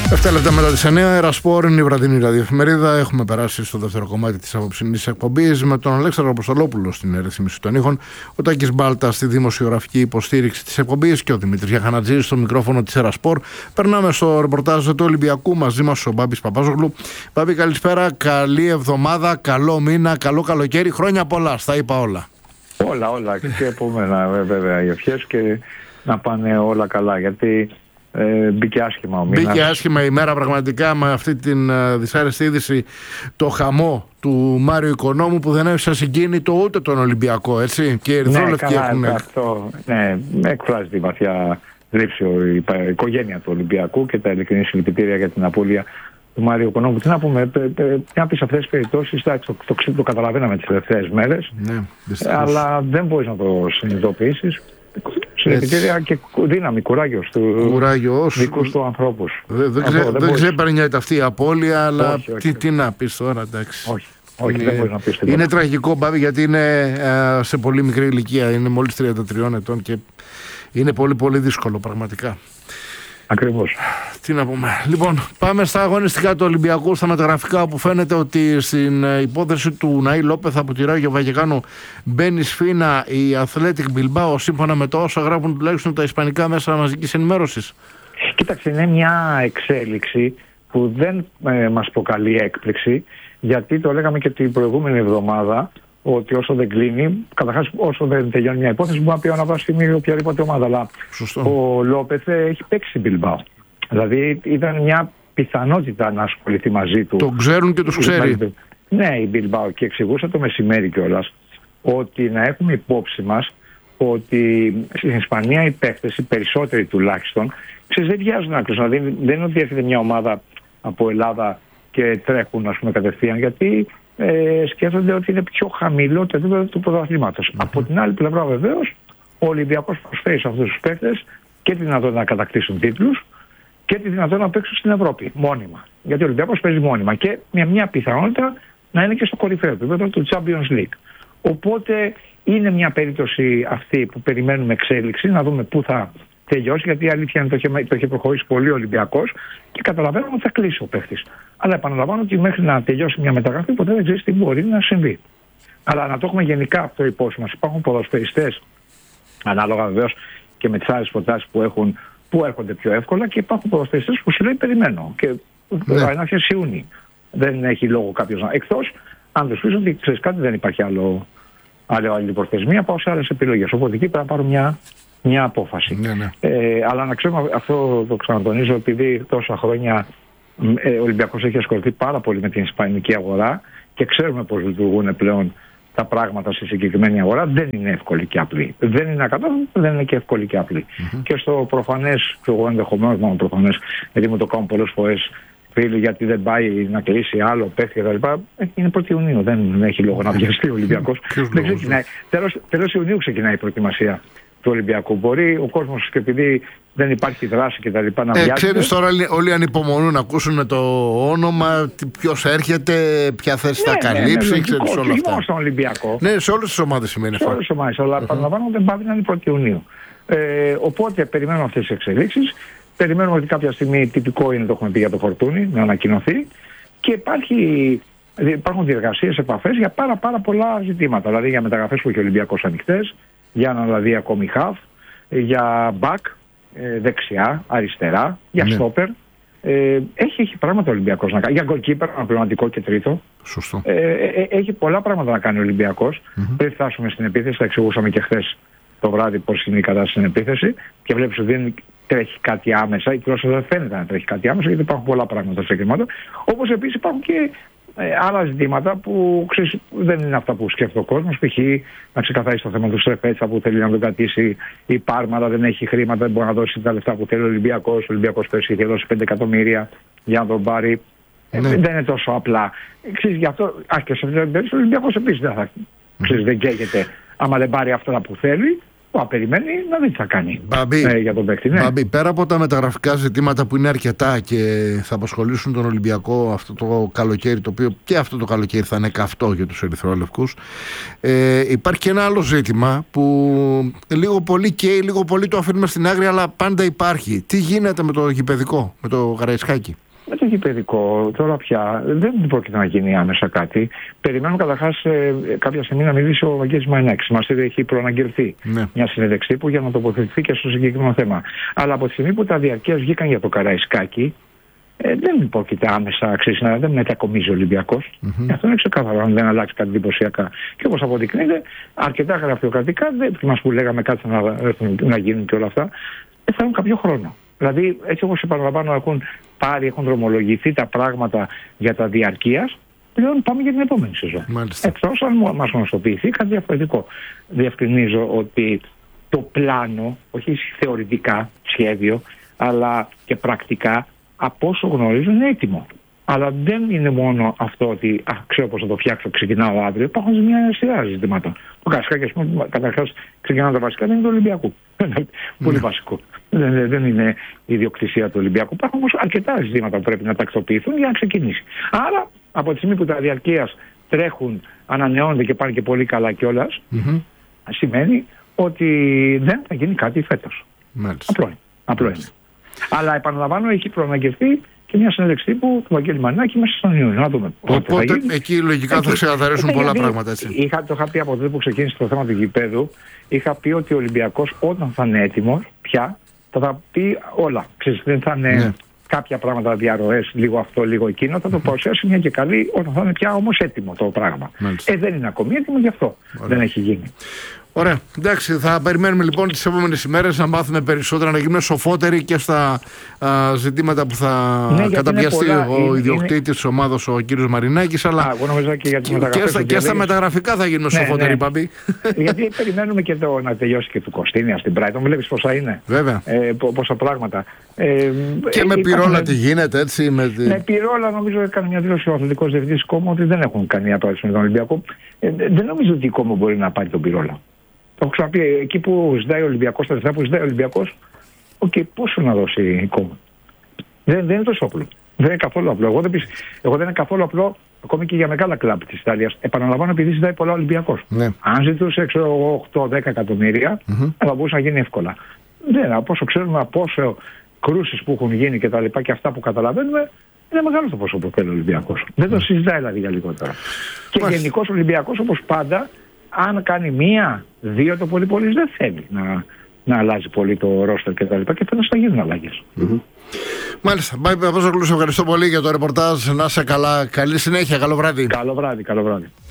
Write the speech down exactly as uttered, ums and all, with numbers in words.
Εφτά λεπτά μετά τις εννιά, Ερασπόρ είναι η βραδινή ραδιοεφημερίδα. Έχουμε περάσει στο δεύτερο κομμάτι της απόψινής εκπομπής με τον Αλέξανδρο Αποστολόπουλο στην ρύθμιση των ήχων, ο Τάκης Μπάλτα στη δημοσιογραφική υποστήριξη της εκπομπής και ο Δημήτρης Γιαχανατζής στο μικρόφωνο της Ερασπόρ. Περνάμε στο ρεπορτάζ του Ολυμπιακού, μαζί μας ο Μπάμπης Παπάζογλου. Μπάμπη, καλησπέρα, καλή εβδομάδα, καλό μήνα, καλό καλοκαίρι, χρόνια πολλά, στα είπα όλα. Όλα, όλα και επόμενα βέβαια οι ευχές και να πάνε όλα καλά, γιατί Ε, μπήκε άσχημα ο μήνας. Μπήκε άσχημα η μέρα πραγματικά με αυτή την uh, δυσάρεστη είδηση, το χαμό του Μάριου Οικονόμου που δεν έφυγε συγκίνητο ούτε τον Ολυμπιακό, έτσι, και οι ερυθρόλευκοι ναι, έχουν... αυτό, ναι, με εκφράζει τη βαθιά θλίψη η οικογένεια του Ολυμπιακού και τα ειλικρινή συλληπιτήρια για την απώλεια του Μάριου Οικονόμου. Τι να πούμε, μια από αυτές τις περιπτώσεις το, το, το, το καταλαβαίναμε τις τελευταίες μέρες, ναι, αλλά δεν μπορείς να το συνειδητοποιήσεις. Συλληπιτήρια και δύναμη, κουράγιο στους δικούς του ανθρώπους. Δεν, δεν, ξέ, δεν ξέπαιρνε αυτή η απώλεια, αλλά όχι, όχι, τι, τι να πεις τώρα, εντάξει. Όχι, όχι είναι, δεν μπορείς να πεις. Είναι τραγικό, Μπάβη, γιατί είναι ε, σε πολύ μικρή ηλικία, είναι μόλις τριάντα τρία ετών και είναι πολύ πολύ δύσκολο πραγματικά. Ακριβώς. Τι να πούμε. Λοιπόν, πάμε στα αγωνιστικά του Ολυμπιακού, στα μεταγραφικά, όπου φαίνεται ότι στην υπόθεση του Ναΐ Λόπεθ από τη Ράγιο Βαγεκάνο μπαίνει σφήνα η Athletic Bilbao, σύμφωνα με το όσα γράφουν τουλάχιστον τα ισπανικά μέσα μαζικής ενημέρωσης. Κοίταξε, είναι μια εξέλιξη που δεν ε, μας προκαλεί έκπληξη, γιατί το λέγαμε και την προηγούμενη εβδομάδα, ότι όσο δεν κλείνει, καταρχάς όσο δεν τελειώνει μια υπόθεση, μπορεί να πει αναβάσει οποιαδήποτε ομάδα. Αλλά σωστό. Ο Λόπεθ έχει παίξει στην Bilbao. Δηλαδή ήταν μια πιθανότητα να ασχοληθεί μαζί του. Το ξέρουν και τους ξέρει. Ναι, η Bilbao, και εξηγούσα το μεσημέρι κιόλας ότι να έχουμε υπόψη μας ότι στην Ισπανία οι παίκτες, οι περισσότεροι τουλάχιστον, ξέρεις, δεν βιάζουν άκρως. Δηλαδή δεν είναι ότι έρχεται μια ομάδα από Ελλάδα και τρέχουν, ας πούμε, κατευθείαν, γιατί ε, σκέφτονται ότι είναι πιο χαμηλό το επίπεδο του πρωταθλήματος. Mm-hmm. Από την άλλη πλευρά, βεβαίως, ο Ολυμπιακός προσφέρει σε αυτούς τους παίκτες και τη δυνατότητα να κατακτήσουν τίτλους και τη δυνατότητα να παίξουν στην Ευρώπη μόνιμα. Γιατί ο Ολυμπιακός παίζει μόνιμα και μια, μια πιθανότητα να είναι και στο κορυφαίο επίπεδο του Champions League. Οπότε είναι μια περίπτωση αυτή που περιμένουμε εξέλιξη, να δούμε πού θα τελειώσει, γιατί η αλήθεια είναι ότι το έχει προχωρήσει πολύ ο Ολυμπιακός και καταλαβαίνουμε ότι θα κλείσει ο παίχτης. Αλλά επαναλαμβάνω ότι μέχρι να τελειώσει μια μεταγραφή ποτέ δεν ξέρεις τι μπορεί να συμβεί. Αλλά να το έχουμε γενικά αυτό υπόψη μας. Υπάρχουν ποδοσφαιριστές, ανάλογα βεβαίως και με τις άλλες προτάσεις που έχουν, που έρχονται πιο εύκολα, και υπάρχουν ποδοσφαιριστές που σου λέει περιμένω και ναι. να έρθει Ιούνιο. Δεν έχει λόγο κάποιος να... Εκτός αν τους πεις ότι ξέρεις κάτι, δεν υπάρχει άλλο, άλλο άλλη προθεσμία, πάω σε άλλες επιλογές. Οπότε εκεί πρέπει να πάρω μια, μια απόφαση. Ναι, ναι. Ε, αλλά να ξέρουμε, αυτό το ξανατονίζω, επειδή τόσα χρόνια ε, ο Ολυμπιακός έχει ασχοληθεί πάρα πολύ με την ισπανική αγορά και ξέρουμε πώς λειτουργούν πλέον τα πράγματα στη συγκεκριμένη αγορά, δεν είναι εύκολη και απλή. Δεν είναι ακατάλληλη, δεν είναι και εύκολη και απλή. Mm-hmm. Και στο προφανές, και εγώ ενδεχομένως μόνο προφανές, γιατί μου το κάνουν πολλές φορές φίλοι, γιατί δεν πάει να κλείσει άλλο, πέφτει κτλ. Είναι πρώτη Ιουνίου, δεν έχει λόγο να βιαστεί ο Ολυμπιακός. δεν ξεκινάει. Τέλος, τέλος Ιουνίου ξεκινάει η προετοιμασία του Ολυμπιακού. Μπορεί ο κόσμος, και επειδή δεν υπάρχει δράση και τα λοιπά, να βιάζεται. Ε, ξέρεις, τώρα όλοι ανυπομονούν να ακούσουν το όνομα, ποιος έρχεται, ποια θέση ναι, θα καλύψει, ναι, ναι, ξέρεις, όλα αυτά. Όχι στον Ολυμπιακό. Ναι, σε όλες τις ομάδες σημαίνει αυτό. Σε όλες τις ομάδες, αλλά παραλαμβάνω ότι δεν πάει να είναι πρώτη Ιουνίου. Ε, οπότε περιμένουμε αυτές τις εξελίξεις. Περιμένουμε ότι κάποια στιγμή, τυπικό είναι, το έχουμε πει για το Φορτούνι, να ανακοινωθεί, και υπάρχει, υπάρχουν διεργασίες, επαφές για πάρα, πάρα πολλά ζητήματα. Δηλαδή για μεταγραφές που έχει ο Ολυμπιακός ανοιχτές, για ένα δηλαδή ακόμη χαφ, για μπακ, δεξιά, αριστερά, για ναι. στόπερ. Ε, έχει, έχει πράγματα ο Ολυμπιακός να κάνει. Για γκολκίπερ, αναπληρωματικό και τρίτο. Σωστό. Ε, ε, έχει πολλά πράγματα να κάνει ο Ολυμπιακός. Mm-hmm. Πριν φτάσουμε στην επίθεση, τα εξηγούσαμε και χθες το βράδυ πώς είναι η κατάσταση στην επίθεση, και βλέπεις ότι δεν τρέχει κάτι άμεσα, ή τουλάχιστον δεν φαίνεται να τρέχει κάτι άμεσα, γιατί υπάρχουν πολλά πράγματα στα εγκλήματα. Όπως επίσης υπάρχουν και ε, άλλα ζητήματα που ξέρεις, δεν είναι αυτά που σκέφτεται ο κόσμος. Π.χ. να ξεκαθαρίσει το θέμα του Στρεφέτσα που θέλει να τον κρατήσει η Πάρμα, αλλά δεν έχει χρήματα, δεν μπορεί να δώσει τα λεφτά που θέλει ο Ολυμπιακός. Ο Ολυμπιακός πέρσι είχε δώσει πέντε εκατομμύρια για να τον πάρει. Ναι. Ε, δεν είναι τόσο απλά. Ξέρεις, γι' αυτό, α, και σε αυτή την περίπτωση ο Ολυμπιακός επίσης δεν θα ξέρεις, δεν καίγεται άμα δεν πάρει αυτά που θέλει. Ά, περιμένει να δει τι θα κάνει Μπαμπή, ε, για τον παίκτη. Ναι. Μπαμπή, πέρα από τα μεταγραφικά ζητήματα που είναι αρκετά και θα απασχολήσουν τον Ολυμπιακό αυτό το καλοκαίρι, το οποίο και αυτό το καλοκαίρι θα είναι καυτό για τους ερυθρόλευκους, ε, υπάρχει και ένα άλλο ζήτημα που λίγο πολύ καίει, λίγο πολύ το αφήνουμε στην άκρη, αλλά πάντα υπάρχει. Τι γίνεται με το γηπεδικό, με το Καραϊσκάκι? Με το γηπεδικό, τώρα πια δεν πρόκειται να γίνει άμεσα κάτι. Περιμένουμε καταρχάς ε, κάποια στιγμή να μιλήσει ο Βαγγέλης Μαρινάκης. Μας έχει προαναγγελθεί ναι. μια συνέντευξη τύπου για να τοποθετηθεί και στο συγκεκριμένο θέμα. Αλλά από τη στιγμή που τα διαρκείας βγήκαν για το Καραϊσκάκι, ε, δεν πρόκειται άμεσα ξέρεις, να δεν μετακομίζει ο Ολυμπιακός. Mm-hmm. Αυτό είναι ξεκάθαρο, αν δεν αλλάξει κάτι εντυπωσιακά. Και όπως αποδεικνύεται, αρκετά γραφειοκρατικά, δεν μας που λέγαμε κάτι να, να γίνουν και όλα αυτά, θα έχουν κάποιο χρόνο. Δηλαδή, έτσι όπως επαναλαμβάνω, έχουν πάρει, έχουν δρομολογηθεί τα πράγματα για τα διαρκείας, πλέον πάμε για την επόμενη σεζόν. Εκτός αν μας γνωστοποιηθεί κάτι διαφορετικό. Διευκρινίζω ότι το πλάνο, όχι θεωρητικά σχέδιο, αλλά και πρακτικά, από όσο γνωρίζω, είναι έτοιμο. Αλλά δεν είναι μόνο αυτό ότι α, ξέρω πώς θα το φτιάξω, ξεκινάω αύριο. Υπάρχουν μια σειρά ζητημάτων. Το Καραϊσκάκι, ας πούμε, καταρχάς ξεκινάω τα βασικά, δεν είναι το Ολυμπιακού. Πολύ βασικό. Δεν, δεν είναι η ιδιοκτησία του Ολυμπιακού. Υπάρχουν όμως αρκετά ζητήματα που πρέπει να τακτοποιηθούν για να ξεκινήσει. Άρα, από τη στιγμή που τα διαρκείας τρέχουν, ανανεώνονται και πάνε και πολύ καλά κιόλας, mm-hmm. σημαίνει ότι δεν θα γίνει κάτι φέτος. Απλό είναι. Απλό είναι. Αλλά επαναλαμβάνω, έχει προαναγγελθεί και μια συνέντευξη τύπου του Βαγγέλη Μαρινάκη μέσα στον Ιούνιο. Να δούμε. Οπότε εκεί λογικά εκεί, θα ξεκαθαρίσουν πολλά γιατί, πράγματα. Έτσι. Είχα, το είχα πει από τότε που ξεκίνησε το θέμα του γηπέδου, είχα πει ότι ο Ολυμπιακός όταν θα είναι έτοιμος πια θα τα πει όλα. Ξέρεις, δεν θα είναι ναι. κάποια πράγματα διαρροές, λίγο αυτό, λίγο εκείνο. Θα το παρουσιάσει μια και καλή όταν θα είναι πια όμως έτοιμο το πράγμα. Ε, δεν είναι ακόμη έτοιμο, γι' αυτό Ωραία. δεν έχει γίνει. Ωραία. Εντάξει, θα περιμένουμε λοιπόν τις επόμενες ημέρες να μάθουμε περισσότερα, να γίνουμε σοφότεροι και στα α, ζητήματα που θα ναι, καταπιαστεί πολλά, ο είναι, ιδιοκτήτης είναι... της ομάδας, ο κύριος Μαρινάκης, αλλά Α, και, για τις και, στα, και στα μεταγραφικά θα γίνουμε ναι, σοφότεροι, ναι. Παμπή. Γιατί περιμένουμε και το να τελειώσει και του Κωστίνια στην Brighton. Βλέπεις πόσα είναι. Βέβαια. Ε, πόσα πράγματα. Ε, και ε, με Πυρόλα τι γίνεται, έτσι. Με, τη... με Πυρόλα νομίζω έκανε μια δήλωση ο αθλητικός διευθυντής Κόμο ότι δεν έχουν καμία πρόθεση με τον Ολυμπιακό. Ε, δεν νομίζω ότι η Κόμο μπορεί να πάρει τον Πυρόλα. Το έχω ξαναπεί, εκεί που ζητάει ο Ολυμπιακός, τα λεφτά που ζητάει ο Ολυμπιακός, οκ, okay, πόσο να δώσει η Κόμμα. Δεν, δεν είναι τόσο απλό. Δεν είναι καθόλου απλό. Εγώ δεν, πεις, εγώ δεν είναι καθόλου απλό, ακόμη και για μεγάλα κλαμπ της Ιταλίας. Επαναλαμβάνω, επειδή ζητάει πολλά Ολυμπιακός. Ναι. Αν ζητούσε, ξέρω εγώ, οκτώ με δέκα εκατομμύρια, mm-hmm. θα μπορούσε να γίνει εύκολα. Δεν, από όσο ξέρουμε, από όσο κρούσεις που έχουν γίνει και τα λοιπά και αυτά που καταλαβαίνουμε, είναι μεγάλο το ποσό που θέλει ο Ολυμπιακός. Mm-hmm. Δεν το συζητάει δηλαδή για λιγότερα. Και γενικώς ο Ολυμπιακός, όπως πάντα, αν κάνει μία, δύο το πολύ πολύ δεν θέλει να, να αλλάζει πολύ το ρόστερ και τα λοιπά και φέτος θα γίνουν αλλαγές. Mm-hmm. Μάλιστα. Παπαζόγλου, ευχαριστώ πολύ για το ρεπορτάζ. Να είσαι καλά. Καλή συνέχεια. Καλό βράδυ. Καλό βράδυ. Καλό βράδυ.